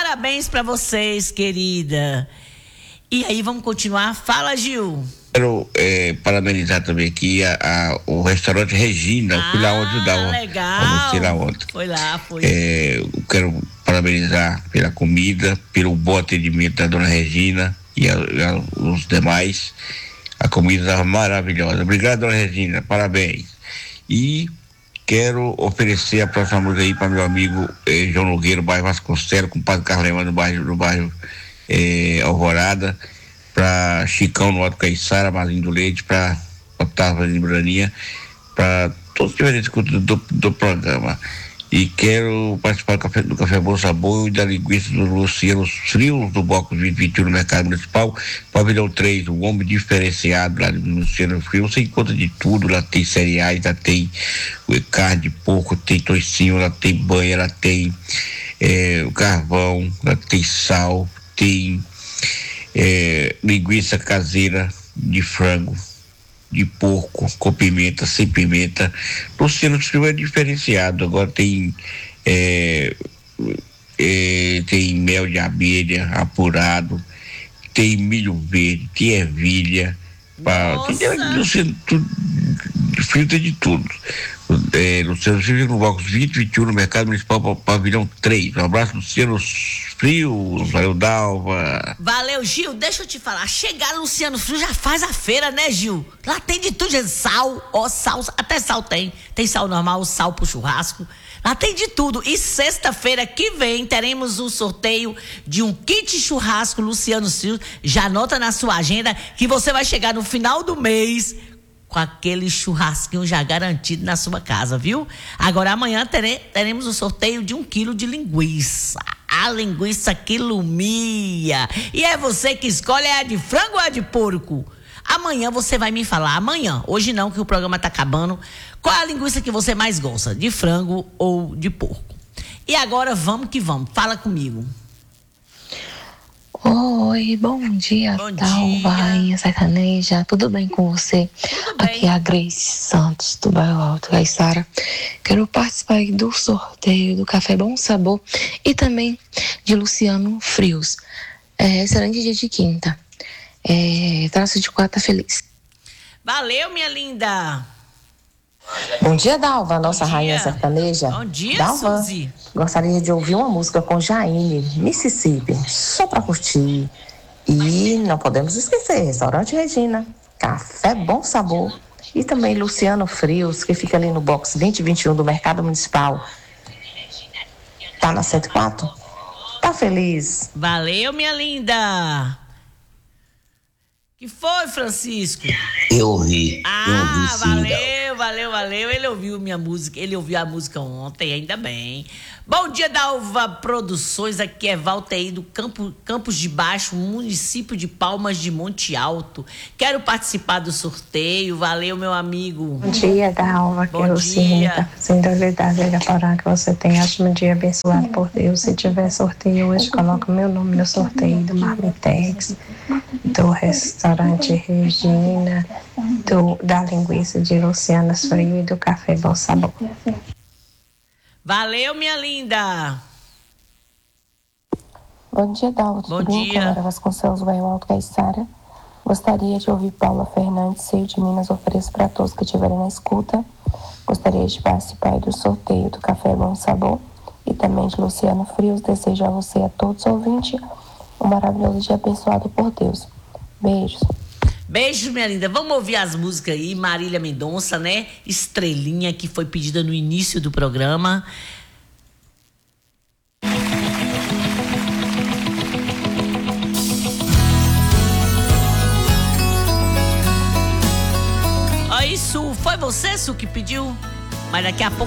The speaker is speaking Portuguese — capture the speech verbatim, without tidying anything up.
Parabéns pra vocês, querida. E aí, vamos continuar? Fala, Gil. Quero é, parabenizar também aqui a, a, o restaurante Regina. Eu fui lá ontem dar legal. Lá ontem. Foi lá, foi. É, eu quero parabenizar pela comida, pelo bom atendimento da dona Regina e a, a, os demais. A comida estava maravilhosa. Obrigado, dona Regina. Parabéns. E quero oferecer a próxima música aí para meu amigo eh, João Nogueira, bairro Vasconcelos, com o Padre Carlema no bairro, no bairro eh, Alvorada, para Chicão no Alto Caiçara, Marlinho do Leite, para Otávio de Braninha, para todos que estiverem escutando do, do programa. E quero participar do Café, do Café Bom Sabor e da linguiça do Luciano Frios, do Bloco vinte e vinte e um no Mercado Municipal, Pavilhão três, um homem diferenciado lá do Luciano Frios. Você encontra de tudo, lá tem cereais, lá tem carne de porco, tem toicinho, lá tem banha, lá tem é, carvão, lá tem sal, tem é, linguiça caseira de frango, de porco, com pimenta, sem pimenta. Luciano Silva é diferenciado. Agora tem é, é, tem mel de abelha apurado, tem milho verde, tem ervilha, pá, tem Luciano, tudo, frita de tudo. É, Luciano Silva no Bloco vinte e vinte e um no Mercado Municipal, Pavilhão três. Um abraço, Luciano Frios, valeu, Dalva. Valeu, Gil. Deixa eu te falar. Chegar Luciano Frios já faz a feira, né, Gil? Lá tem de tudo, gente. Sal, ó, sal, até sal tem. Tem sal normal, sal pro churrasco. Lá tem de tudo. E sexta-feira que vem teremos um sorteio de um kit churrasco Luciano Frios. Já anota na sua agenda que você vai chegar no final do mês com aquele churrasquinho já garantido na sua casa, viu? Agora amanhã tere, teremos o sorteio de um quilo de linguiça. A linguiça que lumia. E é você que escolhe, é a de frango ou a de porco? Amanhã você vai me falar, amanhã, hoje não, que o programa tá acabando, qual é a linguiça que você mais gosta, de frango ou de porco? E agora vamos que vamos, fala comigo. Oi, bom dia, Bom Dalva, Rainha Sertaneja, tudo bem com você? Tudo bem. Aqui é a Grace Santos, do bairro Alto Caiçara. Quero participar do sorteio do Café Bom Sabor e também de Luciano Frios. É, excelente dia de quinta. É, traço de quarta feliz. Valeu, minha linda. Bom dia, Dalva, nossa dia. Rainha Sertaneja. Bom dia, Dalva, Suzy. gostaria de ouvir uma música com Jaine, Mississippi, só pra curtir. E não podemos esquecer, Restaurante Regina, Café Bom Sabor e também Luciano Frios, que fica ali no box vinte e vinte e um do Mercado Municipal. Tá na cento e quatro? Tá feliz? Valeu, minha linda. Que foi, Francisco? Eu ouvi. Ah, eu ouvi, sim, valeu, valeu, valeu. Ele ouviu minha música, ele ouviu a música ontem, ainda bem. Bom dia, Dalva Produções, aqui é Valteir do Campo, Campos de Baixo, município de Palmas de Monte Alto. Quero participar do sorteio, valeu, meu amigo. Bom dia, Dalva, que Bom eu dia. Sem duvidade, ele falar que você tem ótimo dia abençoado por Deus. Se tiver sorteio hoje, coloca meu nome no sorteio do Marmitex, do Restaurante Regina, do, da linguiça de Luciano Frio e do Café Bom Sabor. Valeu, minha linda. Bom dia, Dalva. Bom Tudo bem? dia. Câmara Vasconcelos, bairro Alto Caiçara. Gostaria de ouvir Paula Fernandes, Seio de Minas, ofereço para todos que estiverem na escuta. Gostaria de participar do sorteio do Café Bom Sabor e também de Luciano Frios. Desejo a você e a todos os ouvintes um maravilhoso dia abençoado por Deus. Beijos. Beijo, minha linda. Vamos ouvir as músicas aí. Marília Mendonça, né? Estrelinha, que foi pedida no início do programa. Ó, isso foi você, Su, que pediu? Mas daqui a pouco